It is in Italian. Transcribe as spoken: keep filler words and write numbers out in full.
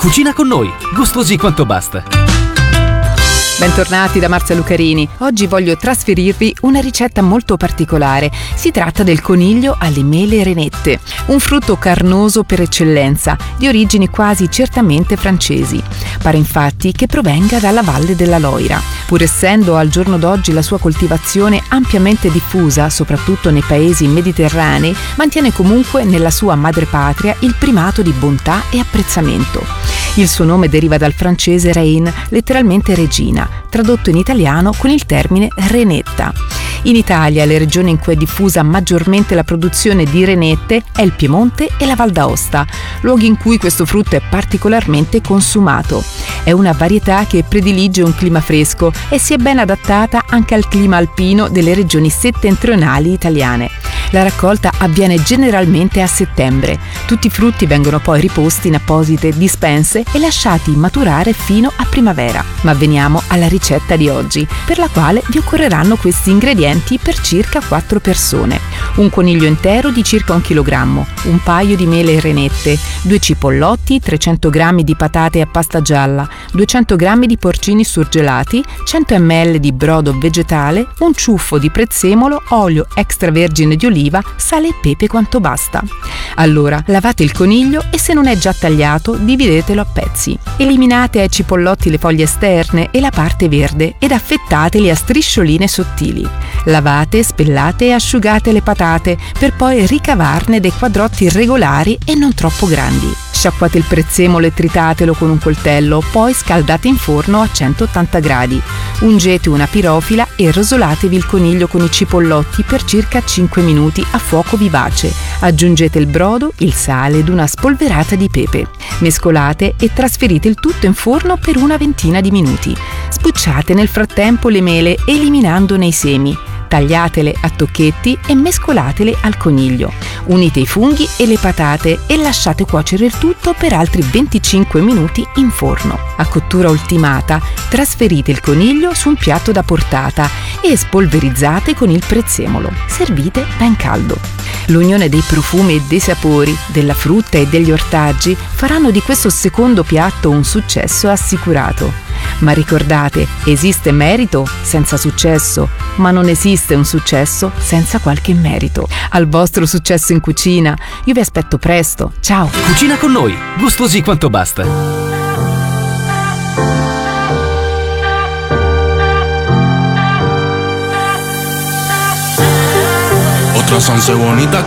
Cucina con noi, gustosi quanto basta. Bentornati da Marzia Lucarini. Oggi voglio trasferirvi una ricetta molto particolare. Si tratta del coniglio alle mele renette, un frutto carnoso per eccellenza, di origini quasi certamente francesi. Pare infatti che provenga dalla valle della Loira. Pur essendo al giorno d'oggi la sua coltivazione ampiamente diffusa, soprattutto nei paesi mediterranei, mantiene comunque nella sua madrepatria il primato di bontà e apprezzamento. Il suo nome deriva dal francese reine, letteralmente regina, tradotto in italiano con il termine renetta. In Italia le regioni in cui è diffusa maggiormente la produzione di renette è il Piemonte e la Val d'Aosta, luoghi in cui questo frutto è particolarmente consumato. È una varietà che predilige un clima fresco e si è ben adattata anche al clima alpino delle regioni settentrionali italiane. La raccolta avviene generalmente a settembre. Tutti i frutti vengono poi riposti in apposite dispense e lasciati maturare fino a primavera. Ma veniamo alla ricetta di oggi, per la quale vi occorreranno questi ingredienti per circa quattro persone. Un coniglio intero di circa un chilogrammo, un paio di mele renette, due cipollotti, trecento grammi di patate a pasta gialla, duecento grammi di porcini surgelati, cento millilitri di brodo vegetale, un ciuffo di prezzemolo, olio extravergine di oliva, sale e pepe quanto basta. Allora, lavate il coniglio e se non è già tagliato, dividetelo a pezzi. Eliminate ai cipollotti le foglie esterne e la parte verde ed affettateli a striscioline sottili. Lavate, spellate e asciugate le patate per poi ricavarne dei quadrotti regolari e non troppo grandi. Sciacquate il prezzemolo e tritatelo con un coltello, poi scaldate in forno a centottanta gradi. Ungete una pirofila e rosolatevi il coniglio con i cipollotti per circa cinque minuti a fuoco vivace. Aggiungete il brodo, il sale ed una spolverata di pepe. Mescolate e trasferite il tutto in forno per una ventina di minuti. Sbucciate nel frattempo le mele eliminandone i semi. Tagliatele a tocchetti e mescolatele al coniglio. Unite i funghi e le patate e lasciate cuocere il tutto per altri venticinque minuti in forno. A cottura ultimata, trasferite il coniglio su un piatto da portata e spolverizzate con il prezzemolo. Servite ben caldo. L'unione dei profumi e dei sapori, della frutta e degli ortaggi faranno di questo secondo piatto un successo assicurato. Ma ricordate, esiste merito senza successo, ma non esiste un successo senza qualche merito. Al vostro successo in cucina, io vi aspetto presto. Ciao! Cucina con noi, gustosi quanto basta. Otras once bonitas